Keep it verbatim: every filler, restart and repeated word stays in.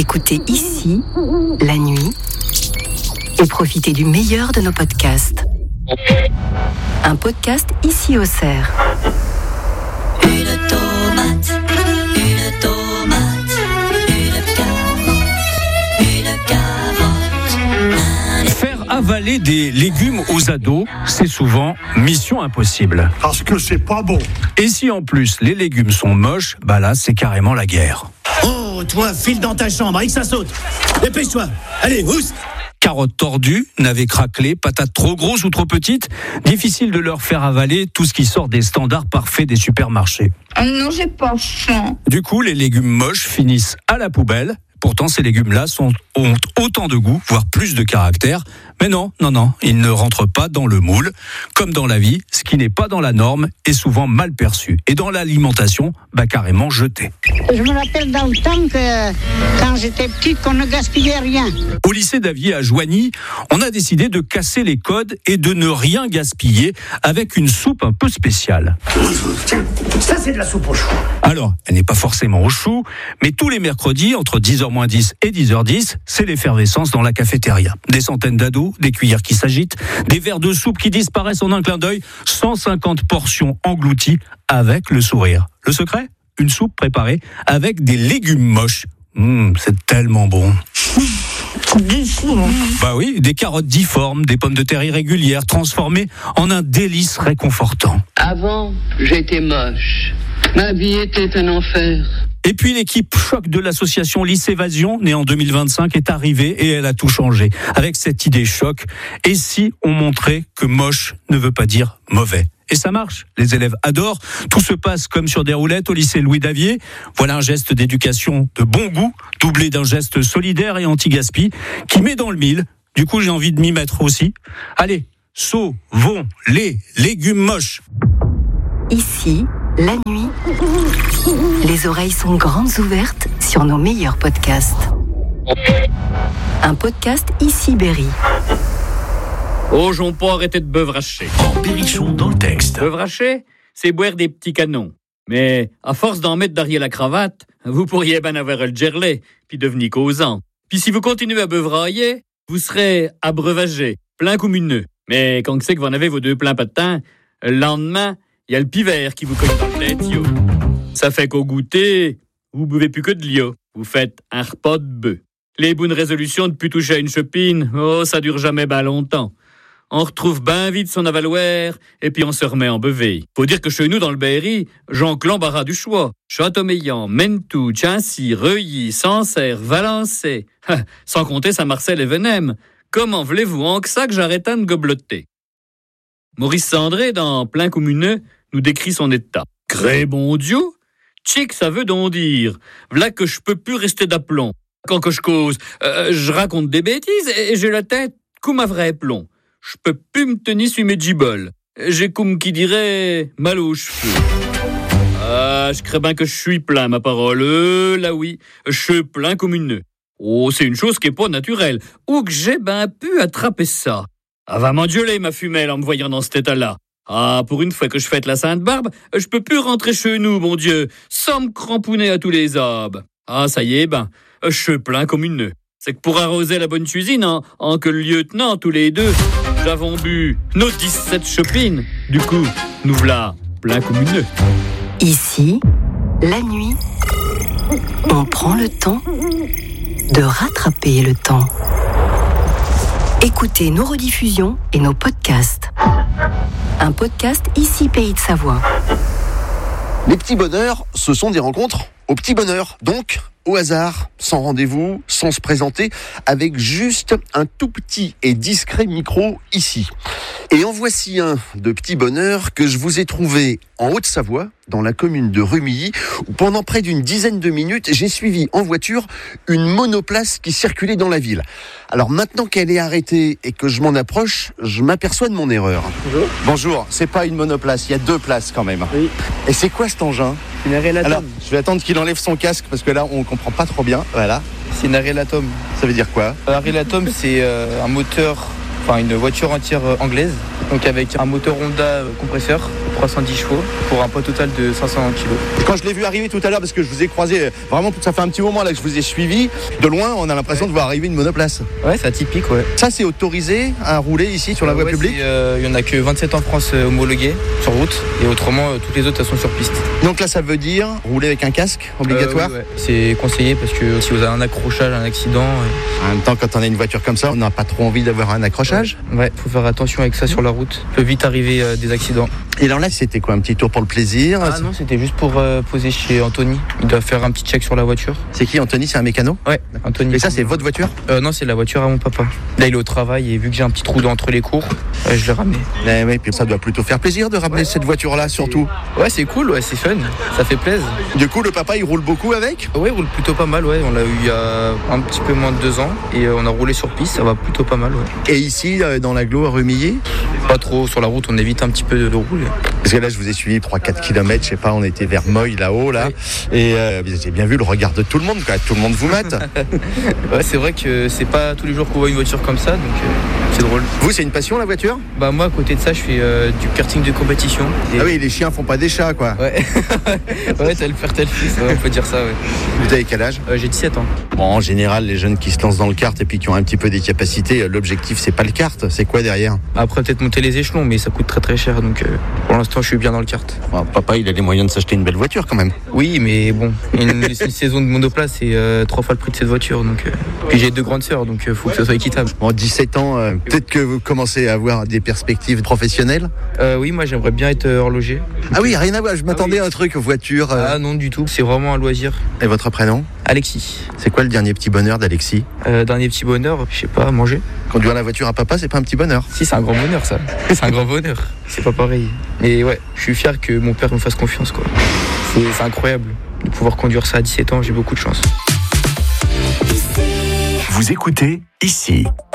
Écoutez ici, la nuit, et profitez du meilleur de nos podcasts. Un podcast ici au Cerf. Une tomate, une tomate, une carotte, une carotte. Faire avaler des légumes aux ados, c'est souvent mission impossible. Parce que c'est pas bon. Et si en plus les légumes sont moches, bah là c'est carrément la guerre. Oh, toi, file dans ta chambre, et que ça saute. Dépêche-toi. Allez, oust. Carottes tordues, navets craquelés, patates trop grosses ou trop petites, difficile de leur faire avaler tout ce qui sort des standards parfaits des supermarchés. Oh non, j'ai pas faim. Du coup, les légumes moches finissent à la poubelle. Pourtant, ces légumes-là sont, ont autant de goût, voire plus de caractère. Mais non, non, non, ils ne rentrent pas dans le moule. Comme dans la vie, ce qui n'est pas dans la norme est souvent mal perçu. Et dans l'alimentation, bah carrément jeté. Je me rappelle dans le temps que, quand j'étais petite, qu'on ne gaspillait rien. Au lycée d'Avier à Joigny, on a décidé de casser les codes et de ne rien gaspiller avec une soupe un peu spéciale. Tiens, ça c'est de la soupe au chou. Alors, elle n'est pas forcément au chou, mais tous les mercredis, entre dix heures moins dix et dix heures dix, c'est l'effervescence dans la cafétéria. Des centaines d'ados, des cuillères qui s'agitent, des verres de soupe qui disparaissent en un clin d'œil, cent cinquante portions englouties avec le sourire. Le secret ? Une soupe préparée avec des légumes moches. Mmh, c'est tellement bon. Bah oui, des carottes difformes, des pommes de terre irrégulières, transformées en un délice réconfortant. Avant, j'étais moche. Ma vie était un enfer. Et puis l'équipe choc de l'association Lycévasion, née en deux mille vingt-cinq, est arrivée et elle a tout changé. Avec cette idée choc, et si on montrait que moche ne veut pas dire mauvais ? Et ça marche, les élèves adorent, tout se passe comme sur des roulettes au lycée Louis Davier. Voilà un geste d'éducation de bon goût, doublé d'un geste solidaire et anti-gaspi, qui met dans le mille. Du coup, j'ai envie de m'y mettre aussi. Allez, sauvons les légumes moches. Ici, la nuit, les oreilles sont grandes ouvertes sur nos meilleurs podcasts. Un podcast ici Berry. Oh, j'en pas arrêter de beuvracher. En Berrichon dans le texte. Beuvracher, c'est boire des petits canons. Mais à force d'en mettre derrière la cravate, vous pourriez ben avoir le gerlet, puis devenir causant. Puis si vous continuez à beuvrailler, vous serez abreuvagé, plein comme une nœud. Mais quand c'est que vous en avez vos deux pleins patins, le lendemain, il y a le pivert qui vous cogne dans le tête, yo. Ça fait qu'au goûter, vous buvez plus que de l'eau. Vous faites un repas de bœuf. Les bonnes résolutions de plus toucher à une chopine, oh, ça dure jamais ben longtemps. On retrouve ben vite son avaloir, et puis on se remet en bevé. Faut dire que chez nous, dans le Berry, j'en l'embarras du choix. Châteaumeillan, Mentou, Chancy, Reuilly, Sancerre, Valençay. Sans compter Saint-Marcel et Venem. Comment voulez-vous en que ça que j'arrête de gobloter? Maurice Sandré, dans Plein Communeux, nous décrit son état. Gré bon Dieu, tchic, ça veut donc dire. V'là que je peux plus rester d'aplomb. Quand que je cause, euh, je raconte des bêtises et j'ai la tête comme un vrai plomb. Je peux plus me tenir sur mes giboles. J'ai comme qui dirait mal aux cheveux. Ah, je crains bien que je suis plein, ma parole. Euh, là oui, je suis plein comme une nœud. Oh, c'est une chose qui est pas naturelle. Où que j'ai ben pu attraper ça? Ah, va m'engueuler, ma fumelle, en me voyant dans cet état-là. Ah, pour une fois que je fête la Sainte-Barbe, je peux plus rentrer chez nous, mon Dieu, sans me cramponner à tous les arbres. Ah, ça y est, ben, je suis plein comme une nœud. C'est que pour arroser la bonne cuisine, en, en que le lieutenant, tous les deux, nous avons bu nos dix-sept chopines. Du coup, nous voilà plein comme une nœud. Ici, la nuit, on prend le temps de rattraper le temps. Écoutez nos rediffusions et nos podcasts. Un podcast ici Pays de Savoie. Les petits bonheurs, ce sont des rencontres au petit bonheur. Donc, au hasard, sans rendez-vous, sans se présenter, avec juste un tout petit et discret micro ici. Et en voici un de petit bonheur que je vous ai trouvé en Haute-Savoie, dans la commune de Rumilly, où pendant près d'une dizaine de minutes, j'ai suivi en voiture une monoplace qui circulait dans la ville. Alors maintenant qu'elle est arrêtée et que je m'en approche, je m'aperçois de mon erreur. Bonjour. Bonjour, c'est pas une monoplace, il y a deux places quand même. Oui. Et c'est quoi cet engin ? C'est une Arelatom. Alors, je vais attendre qu'il enlève son casque parce que là, on comprend pas trop bien. Voilà. C'est une Arelatom. Ça veut dire quoi ? Arelatom, c'est euh, un moteur, enfin une voiture entière euh, anglaise, donc avec un moteur Honda euh, compresseur trois cent dix chevaux pour un poids total de cinq cents kilos. Quand je l'ai vu arriver tout à l'heure, parce que je vous ai croisé, vraiment, ça fait un petit moment là que je vous ai suivi, de loin, on a l'impression ouais. de voir arriver une monoplace. Ouais, c'est atypique, ouais. Ça, c'est autorisé à rouler ici sur la voie ouais, publique euh, Il n'y en a que vingt-sept en France euh, homologués sur route, et autrement, euh, toutes les autres, elles sont sur piste. Donc là, ça veut dire rouler avec un casque obligatoire euh, ouais, ouais. C'est conseillé parce que si vous avez un accrochage, un accident... Euh... En même temps, quand on a une voiture comme ça, on n'a pas trop envie d'avoir un accrochage. Ouais, ouais, faut faire attention avec ça sur la route. Il peut vite arriver euh, des accidents. Et alors là, c'était quoi, un petit tour pour le plaisir? Ah non, c'était juste pour euh, poser chez Anthony. Il doit faire un petit check sur la voiture. C'est qui, Anthony? C'est un mécano? Ouais, Anthony. Et ça, c'est votre voiture? euh, Non, c'est la voiture à mon papa. Là, il est au travail et vu que j'ai un petit trou entre les cours, euh, je l'ai ramené. Eh oui, puis ça doit plutôt faire plaisir de ramener ouais, cette voiture-là, surtout. Ouais, c'est cool, ouais, c'est fun. Ça fait plaisir. Du coup, le papa, il roule beaucoup avec? Ouais, il roule plutôt pas mal, ouais. On l'a eu il y a un petit peu moins de deux ans et euh, on a roulé sur piste, ça va plutôt pas mal, ouais. Et ici, euh, dans l'agglo à Rumilly? Pas trop, sur la route, on évite un petit peu de, de rouler. Parce que là, je vous ai suivi trois quatre kilomètres, je sais pas, on était vers Moy là-haut, là. Ouais. Et euh, vous avez bien vu le regard de tout le monde, quoi. Tout le monde vous mate. Ouais, c'est vrai que c'est pas tous les jours qu'on voit une voiture comme ça, donc euh, c'est drôle. Vous, c'est une passion, la voiture? Bah, moi, à côté de ça, je fais euh, du karting de compétition. Et... Ah oui, les chiens font pas des chats, quoi. Ouais, ouais, t'as le père, t'as le fils, ouais, on peut dire ça, ouais. Vous avez quel âge? euh, J'ai dix-sept ans. Bon, en général, les jeunes qui se lancent dans le kart et puis qui ont un petit peu des capacités, l'objectif, c'est pas le kart, c'est quoi derrière? Après, peut-être monter les échelons, mais ça coûte très très cher, donc euh, pour l'instant, je suis bien dans le kart. Bon, papa, il a les moyens de s'acheter une belle voiture, quand même. Oui, mais bon, une, une saison de monoplace, c'est euh, trois fois le prix de cette voiture, donc... Euh, puis j'ai deux grandes sœurs, donc il euh, faut que ça soit équitable. En dix-sept ans, euh, peut-être que vous commencez à avoir des perspectives professionnelles? euh, Oui, moi, j'aimerais bien être euh, horloger. Ah oui, rien à voir, je m'attendais ah oui. à un truc, voiture... Euh... Ah non, du tout, c'est vraiment un loisir. Et votre prénom? Alexis. C'est quoi le dernier petit bonheur d'Alexis? euh, Dernier petit bonheur, je sais pas, manger. Conduire la voiture à papa, c'est pas un petit bonheur? Si, c'est un grand bonheur, ça. C'est un grand bonheur. C'est pas pareil. Mais ouais, je suis fier que mon père me fasse confiance, quoi. C'est, c'est incroyable de pouvoir conduire ça à dix-sept ans, j'ai beaucoup de chance. Vous écoutez Ici.